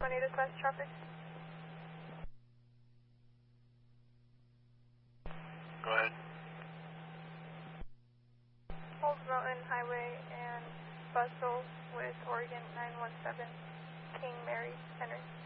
Tornado class traffic. Go ahead. Hold Mountain Highway and Bustle with Oregon 917, King Mary, Henry.